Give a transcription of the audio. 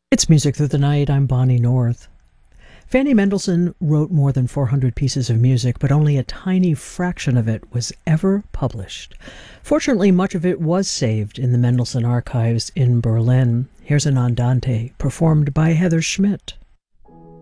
It's Music Through the Night. I'm Bonnie North. Fanny Mendelssohn wrote more than 400 pieces of music, but only a tiny fraction of it was ever published. Fortunately, much of it was saved in the Mendelssohn archives in Berlin. Here's an andante performed by Heather Schmidt.